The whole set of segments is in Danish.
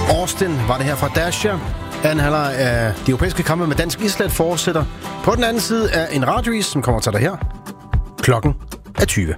Austin var det her fra Dasher. Anden halvleg af de europæiske kampe med dansk islet fortsætter. På den anden side er en radiovis, som kommer til dig her. Klokken er 20.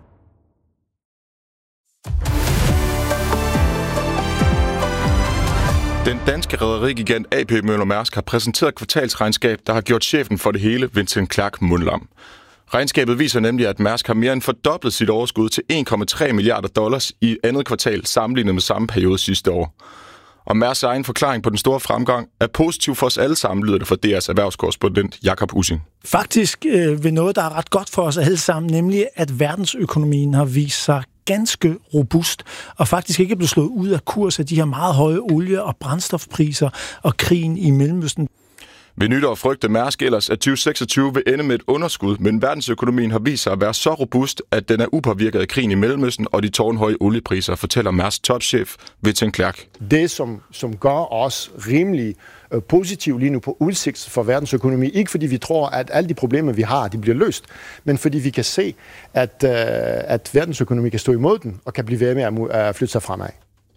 Den danske rederigigant AP Møller Mærsk har præsenteret kvartalsregnskab, der har gjort chefen for det hele, Vincent Clerc, mundlam. Regnskabet viser nemlig, at Mærsk har mere end fordoblet sit overskud til $1,3 milliarder i andet kvartal sammenlignet med samme periode sidste år. Og Mærsks egen forklaring på den store fremgang er positiv for os alle sammen, lyder det fra DR's erhvervskorrespondent Jakob Ussing. Faktisk ved noget, der er ret godt for os alle sammen, nemlig at verdensøkonomien har vist sig ganske robust, og faktisk ikke blevet slået ud af kurs af de her meget høje olie- og brændstofpriser og krigen i Mellemøsten. Ved nytår frygter Mærsk ellers, at 2026 vil ende med et underskud, men verdensøkonomien har vist sig at være så robust, at den er upåvirket af krigen i Mellemøsten og de tårnhøje oliepriser, fortæller Mærsks topchef Vincent Clerc. Det, som gør os rimelig positivt lige nu på udsigt for verdensøkonomi, ikke fordi vi tror, at alle de problemer, vi har, de bliver løst, men fordi vi kan se, at verdensøkonomi kan stå imod den og kan blive ved med at flytte sig fremad.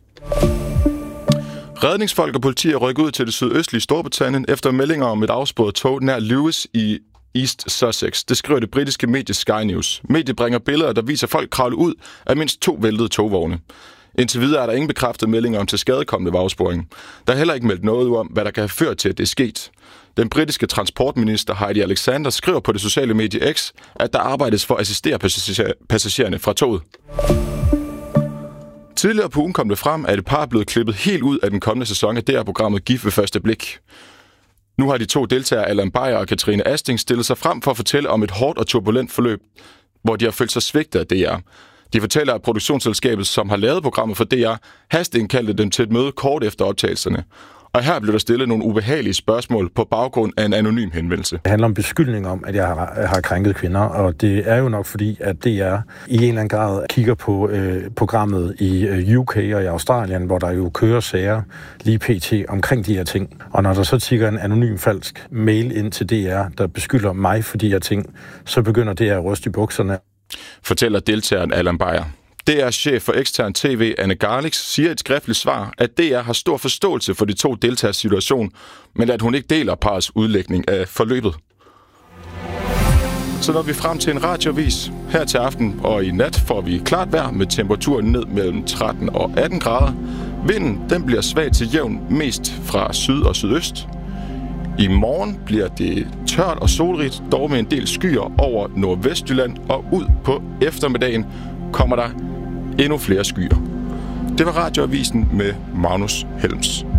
Redningsfolk og politi er rykket ud til det sydøstlige Storbritannien efter meldinger om et afsporet tog nær Lewis i East Sussex. Det skriver det britiske medie Sky News. Mediet bringer billeder, der viser folk kravle ud af mindst 2 væltede togvogne. Indtil videre er der ingen bekræftede meldinger om tilskadekomne ved afsporingen. Der er heller ikke meldt noget om, hvad der kan have ført til, at det er sket. Den britiske transportminister Heidi Alexander skriver på det sociale medie X, at der arbejdes for at assistere passagererne fra toget. Tidligere på ugen kom det frem, at et par er blevet klippet helt ud af den kommende sæson af DR-programmet Gift ved første blik. Nu har de 2 deltagere, Allan Beyer og Katrine Asting, stillet sig frem for at fortælle om et hårdt og turbulent forløb, hvor de har følt sig svigtet af DR. De fortæller, at produktionsselskabet, som har lavet programmet for DR, hasteindkaldte dem til et møde kort efter optagelserne. Og her blev der stillet nogle ubehagelige spørgsmål på baggrund af en anonym henvendelse. Det handler om beskyldning om, at jeg har krænket kvinder, og det er jo nok fordi, at DR i en eller anden grad kigger på programmet i UK og i Australien, hvor der jo kører sager lige pt. Omkring de her ting. Og når der så tikker en anonym falsk mail ind til DR, der beskylder mig for de her ting, så begynder DR at ryste i bukserne. Fortæller deltageren Allan Beyer. DR's chef for ekstern TV, Anne Garlix, siger i et skriftligt svar, at DR har stor forståelse for de 2 deltagers situation, men at hun ikke deler parrets udlægning af forløbet. Så når vi frem til en radiovis. Her til aften og i nat får vi klart vejr med temperaturen ned mellem 13 og 18 grader. Vinden den bliver svag til jævn mest fra syd og sydøst. I morgen bliver det tørt og solrigt, dog med en del skyer over Nordvestjylland, og ud på eftermiddagen kommer der endnu flere skyer. Det var radioavisen med Magnus Helms.